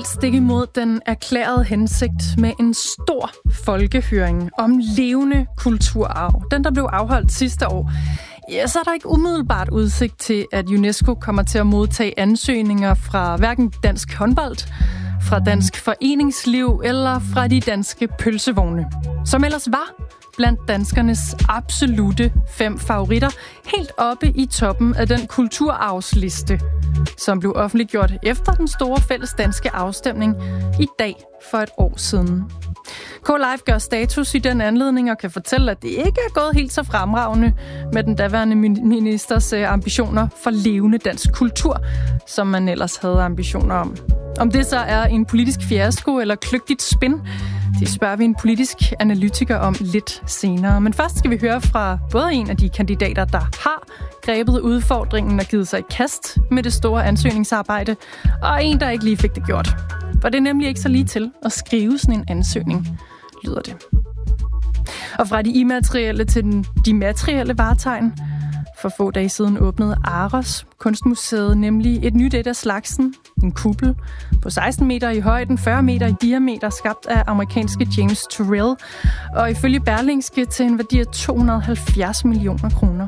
stik imod den erklærede hensigt med en stor folkehøring om levende kulturarv. Den, der blev afholdt sidste år. Ja, så er der ikke umiddelbart udsigt til, at UNESCO kommer til at modtage ansøgninger fra hverken dansk håndbold, fra dansk foreningsliv eller fra de danske pølsevogne, som ellers var blandt danskernes absolute 5 favoritter, helt oppe i toppen af den kulturarvsliste, som blev offentliggjort efter den store fælles danske afstemning i dag for et år siden. K-Live gør status i den anledning og kan fortælle, at det ikke er gået helt så fremragende med den daværende ministers ambitioner for levende dansk kultur, som man ellers havde ambitioner om. Om det så er en politisk fiasko eller kløgtigt spin, det spørger vi en politisk analytiker om lidt senere. Men først skal vi høre fra både en af de kandidater, der har grebet udfordringen og givet sig i kast med det store ansøgningsarbejde, og en, der ikke lige fik det gjort. For det er nemlig ikke så lige til at skrive sådan en ansøgning, lyder det. Og fra de immaterielle til de materielle vartegn. For få dage siden åbnede Aros Kunstmuseet nemlig et nyt et af slagsen. En kuppel på 16 meter i højden, 40 meter i diameter, skabt af amerikanske James Turrell. Og ifølge Berlingske til en værdi af 270 millioner kroner.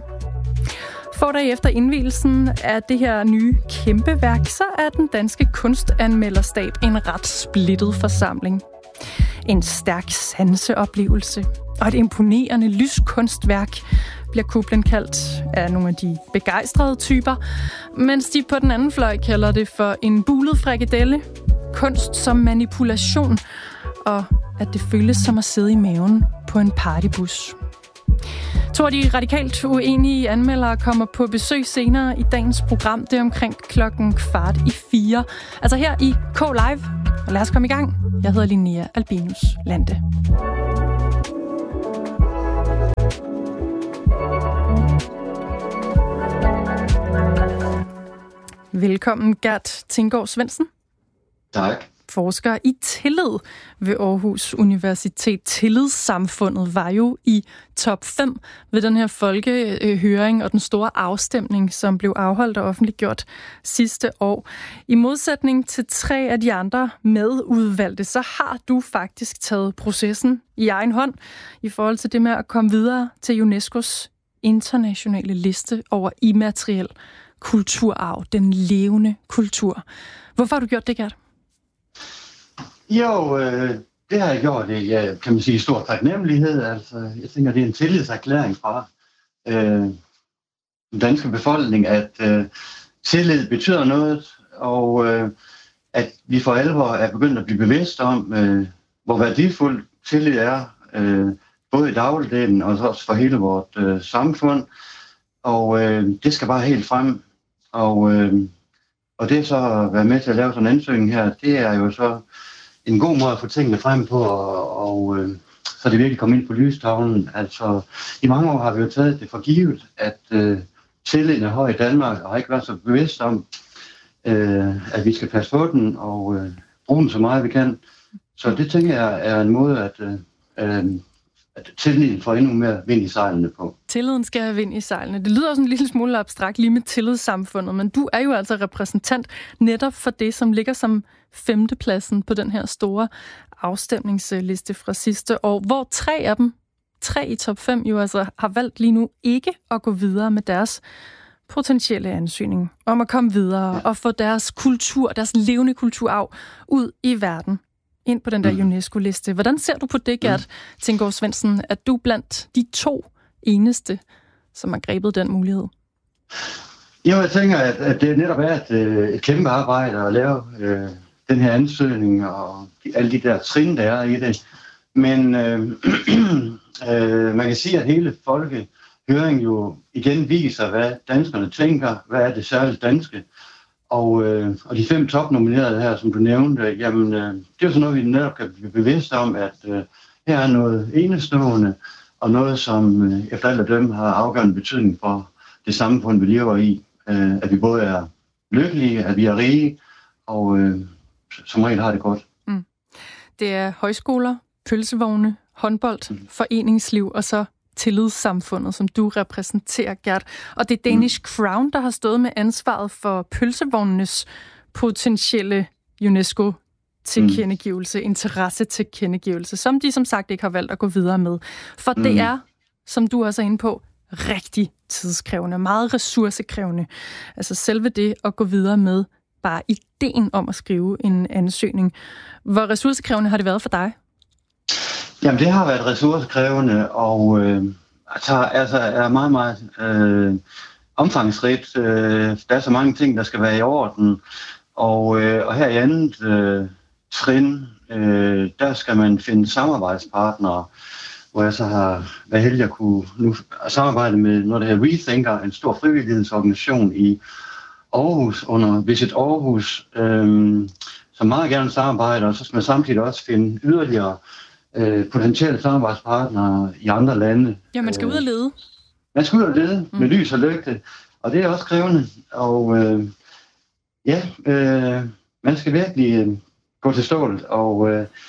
Få dage efter indvielsen af det her nye kæmpeværk, så er den danske kunstanmelderstab en ret splittet forsamling. En stærk sanseoplevelse og et imponerende lyskunstværk bliver kuplen kaldt af nogle af de begejstrede typer, mens de på den anden fløj kalder det for en bulet frikadelle, kunst som manipulation, og at det føles som at sidde i maven på en partybus. To af de radikalt uenige anmeldere kommer på besøg senere i dagens program. Det er omkring 3:15. Altså her i K-Live. Og lad os komme i gang. Jeg hedder Linnea Albinus Lande. Velkommen, Gert Tinggaard Svendsen. Tak. Forsker i tillid ved Aarhus Universitet. Tillidssamfundet var jo i top 5 ved den her folkehøring og den store afstemning, som blev afholdt og offentliggjort sidste år. I modsætning til 3 af de andre medudvalgte, så har du faktisk taget processen i egen hånd i forhold til det med at komme videre til UNESCO's internationale liste over immateriel kulturarv, den levende kultur. Hvorfor har du gjort det, Gert? Jo, det har jeg gjort i, kan man sige, stor taknemmelighed. Altså, jeg tænker, det er en tillidserklæring fra den danske befolkning, at tillid betyder noget, og at vi for alvor er begyndt at blive bevidste om, hvor værdifuld tillid er, både i dagligdagen og også for hele vores samfund. Og det skal bare helt frem. Og det så at være med til at lave sådan en ansøgning her, det er jo så en god måde at få tingene frem på, og så det virkelig kommer ind på lystavlen. Altså, i mange år har vi jo taget det for givet, at tilliden er høj i Danmark, og har ikke været så bevidst om, at vi skal passe på den, og bruge den så meget vi kan. Så det tænker jeg er en måde, at tilliden får endnu mere vind i sejlene på. Tilliden skal have vind i sejlene. Det lyder også en lille smule abstrakt lige med tillidssamfundet, men du er jo altså repræsentant netop for det, som ligger som 5. pladsen på den her store afstemningsliste fra sidste år, hvor 3 af dem, 3 i top 5, jo altså har valgt lige nu ikke at gå videre med deres potentielle ansøgning om at komme videre og få deres kultur, deres levende kulturarv ud i verden, ind på den der UNESCO-liste. Hvordan ser du på det, Gert Tinggaard Svendsen, at du blandt de 2 eneste, som har grebet den mulighed? Jo, jeg tænker, at det netop er et kæmpe arbejde at lave den her ansøgning og alle de der trin, der er i det. Men man kan sige, at hele folkehøringen jo igen viser, hvad danskerne tænker, hvad er det særligt danske. Og de 5 topnominerede her, som du nævnte, jamen, det er jo sådan noget, vi netop kan blive bevidste om, at her er noget enestående, og noget, som efter alt at dømme har afgørende betydning for det samfund, vi lever i. At vi både er lykkelige, at vi er rige, og som regel har det godt. Mm. Det er højskoler, pølsevogne, håndbold, foreningsliv og så tillidssamfundet, som du repræsenterer, Gert. Og det er Danish Crown, der har stået med ansvaret for pølsevognenes potentielle UNESCO tilkendegivelse, interessetilkendegivelse, som de som sagt ikke har valgt at gå videre med. For det er, som du også er inde på, rigtig tidskrævende, meget ressourcekrævende. Altså selve det at gå videre med bare ideen om at skrive en ansøgning. Hvor ressourcekrævende har det været for dig? Jamen, det har været ressourcekrævende, og er meget, meget omfangsrigt. Der er så mange ting, der skal være i orden. Og her i andet trin, der skal man finde samarbejdspartnere, hvor jeg så har været heldig at kunne nu samarbejde med noget, der hedder Rethinker, en stor frivillighedsorganisation i Aarhus, under Visit Aarhus, som meget gerne samarbejder, og så skal man samtidig også finde yderligere potentielle samarbejdspartnere i andre lande. Ja, man skal ud og lede. Man skal ud og lede med lys og lygte, og det er også krævende. Og man skal virkelig gå til stålet, og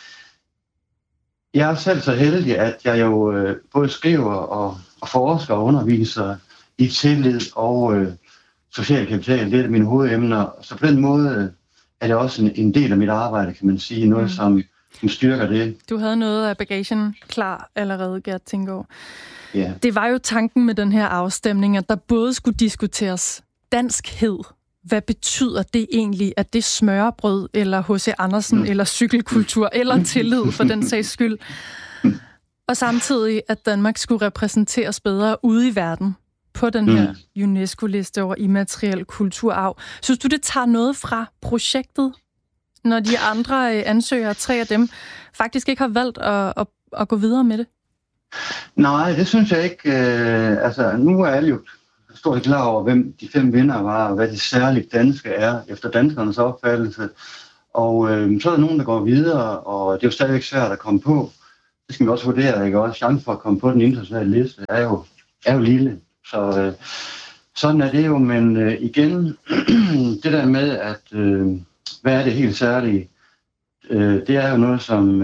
jeg er selv så heldig, at jeg jo både skriver og forsker og underviser i tillid og social kapital. Det er mine hovedemner, så på den måde er det også en del af mit arbejde, kan man sige, noget som styrker det. Du havde noget af bagagen klar allerede, Gert Tinggaard. Ja. Det var jo tanken med den her afstemning, at der både skulle diskuteres danskhed. Hvad betyder det egentlig, at det smørrebrød, eller H.C. Andersen, eller cykelkultur, eller tillid for den sags skyld? Og samtidig, at Danmark skulle repræsenteres bedre ude i verden på den her UNESCO-liste over immateriel kulturarv. Synes du, det tager noget fra projektet, når de andre ansøgere, 3 af dem, faktisk ikke har valgt at gå videre med det? Nej, det synes jeg ikke. Nu er alle jo stort klar over, hvem de 5 vinder var, og hvad det særligt danske er, efter danskernes opfattelse. Og så er der nogen, der går videre, og det er jo stadigvæk svært at komme på. Det skal vi også vurdere, ikke? Også chance for at komme på den internationale liste er jo lille. Så sådan er det jo, men igen, det der med, at hvad er det helt særlige, det er jo noget, som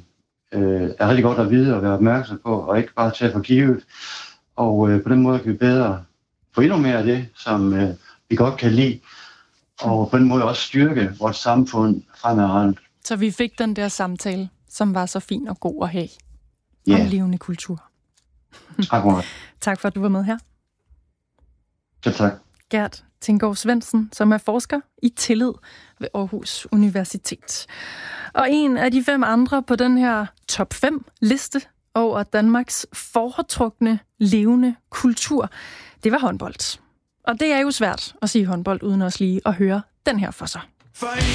er rigtig godt at vide og være opmærksom på, og ikke bare tage for givet. Og på den måde kan vi bedre få endnu mere af det, som vi godt kan lide, og på den måde også styrke vores samfund fremadrettet. Så vi fik den der samtale, som var så fin og god at have om levende kultur. Akkurat. Tak for, at du var med her. Ja, tak. Gert Tinggaard Svendsen, som er forsker i tillid ved Aarhus Universitet. Og en af de 5 andre på den her top 5 liste over Danmarks foretrukne levende kultur, det var håndbold. Og det er jo svært at sige håndbold, uden også lige at høre den her for sig.